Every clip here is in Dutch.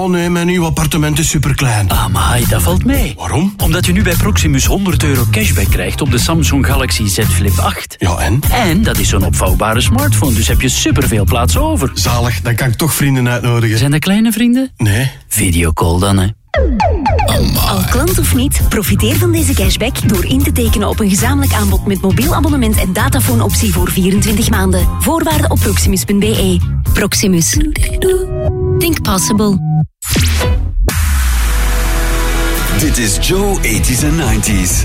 Oh nee, mijn nieuw appartement is superklein. Amai, dat valt mee. Waarom? Omdat je nu bij Proximus €100 cashback krijgt op de Samsung Galaxy Z Flip 8. Ja, en? En dat is zo'n opvouwbare smartphone, dus heb je superveel plaats over. Zalig, dan kan ik toch vrienden uitnodigen. Zijn dat kleine vrienden? Nee. Videocall dan, hè. Al klant of niet, profiteer van deze cashback door in te tekenen op een gezamenlijk aanbod met mobiel abonnement en datafoonoptie voor 24 maanden. Voorwaarden op proximus.be. Proximus. Think possible. Dit is Joe 80s en 90s.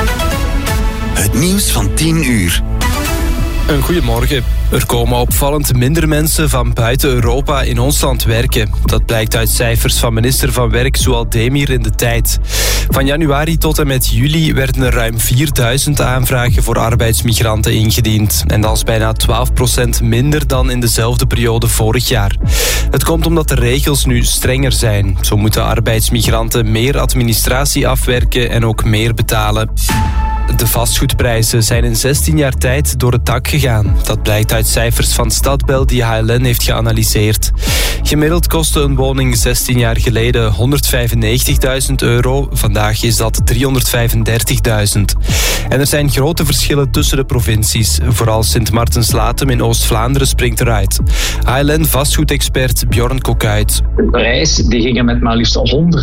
Het nieuws van 10 uur. Een goedemorgen. Er komen opvallend minder mensen van buiten Europa in ons land werken. Dat blijkt uit cijfers van minister van Werk Zoual Demir in De Tijd. Van januari tot en met juli werden er ruim 4000 aanvragen voor arbeidsmigranten ingediend. En dat is bijna 12% minder dan in dezelfde periode vorig jaar. Het komt omdat de regels nu strenger zijn. Zo moeten arbeidsmigranten meer administratie afwerken en ook meer betalen. De vastgoedprijzen zijn in 16 jaar tijd door het dak gegaan. Dat blijkt uit cijfers van Stadbel die HLN heeft geanalyseerd. Gemiddeld kostte een woning 16 jaar geleden €195.000. Vandaag is dat €335.000. En er zijn grote verschillen tussen de provincies. Vooral Sint-Martens-Latem in Oost-Vlaanderen springt eruit. HLN-vastgoedexpert Bjorn Kokuit. De prijs die ging er met maar liefst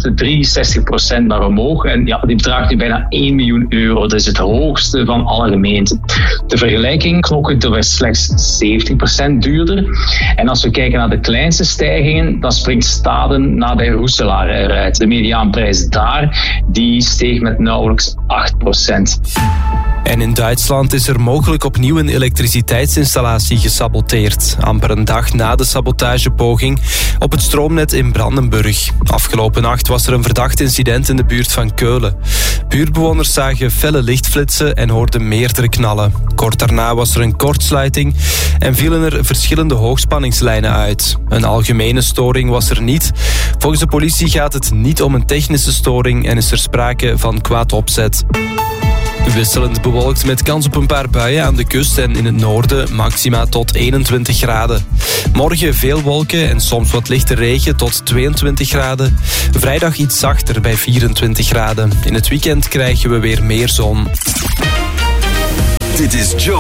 163% naar omhoog. En ja, die bedraagt nu bijna €1 miljoen. Dat is het hoogste van alle gemeenten. De vergelijking, Knokke werd slechts 70% duurder. En als we kijken naar de kleinste stijgingen, dan springt Staden na de Roeselaar eruit. De mediaanprijs daar, die steeg met nauwelijks 8%. En in Duitsland is er mogelijk opnieuw een elektriciteitsinstallatie gesaboteerd. Amper een dag na de sabotagepoging op het stroomnet in Brandenburg. Afgelopen nacht was er een verdacht incident in de buurt van Keulen. Buurtbewoners zagen felle lichtflitsen en hoorden meerdere knallen. Kort daarna was er een kortsluiting en vielen er verschillende hoogspanningslijnen uit. Een algemene storing was er niet. Volgens de politie gaat het niet om een technische storing en is er sprake van kwaad opzet. Wisselend bewolkt met kans op een paar buien aan de kust en in het noorden, maxima tot 21 graden. Morgen veel wolken en soms wat lichte regen tot 22 graden. Vrijdag iets zachter bij 24 graden. In het weekend krijgen we weer meer zon. Dit is Joe